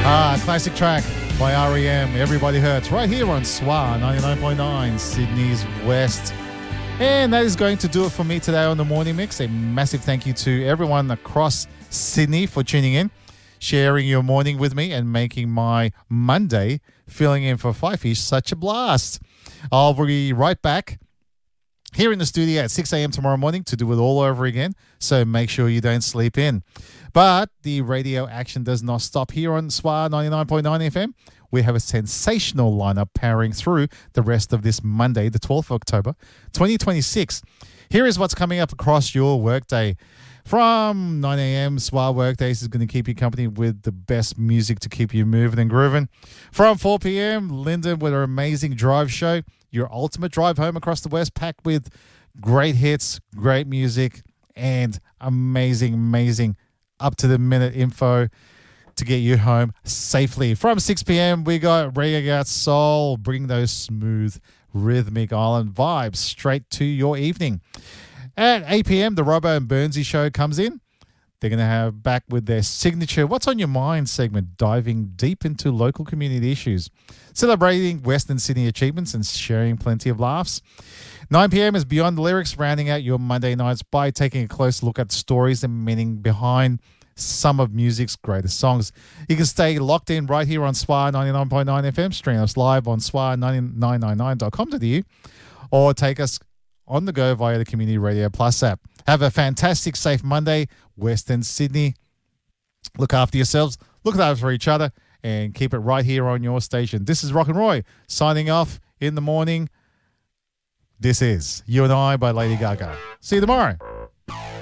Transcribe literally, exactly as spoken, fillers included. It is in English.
Ah, classic track by R E M, Everybody Hurts, right here on S W A ninety-nine point nine, Sydney's West. And that is going to do it for me today on the Morning Mix. A massive thank you to everyone across Sydney for tuning in, sharing your morning with me, and making my Monday filling in for Five Fish such a blast. I'll be right back here in the studio at six a.m. tomorrow morning to do it all over again, so make sure you don't sleep in. But the radio action does not stop here on S W A ninety-nine point nine F M. We have a sensational lineup powering through the rest of this Monday, the twelfth of October, twenty twenty-six. Here is what's coming up across your workday. From nine a.m., S W A Workdays is going to keep you company with the best music to keep you moving and grooving. From four p.m., Lyndon with her amazing drive show, your ultimate drive home across the West, packed with great hits, great music, and amazing, amazing up-to-the-minute info to get you home safely. From six p.m., we got Reggae Soul, bring those smooth, rhythmic island vibes straight to your evening. At eight p.m., the Robbo and Burnsy show comes in. They're going to have back with their signature What's on Your Mind segment, diving deep into local community issues, celebrating Western Sydney achievements and sharing plenty of laughs. nine p.m. is Beyond the Lyrics, rounding out your Monday nights by taking a close look at stories and meaning behind some of music's greatest songs. You can stay locked in right here on S W A ninety-nine point nine F M, stream us live on S W A nine nine nine dot com dot a u, or take us on the go via the Community Radio Plus app. Have a fantastic, safe Monday, Western Sydney. Look after yourselves, look after each other, and keep it right here on your station. This is Rock and Roy signing off in the morning. This is You and I by Lady Gaga. See you tomorrow.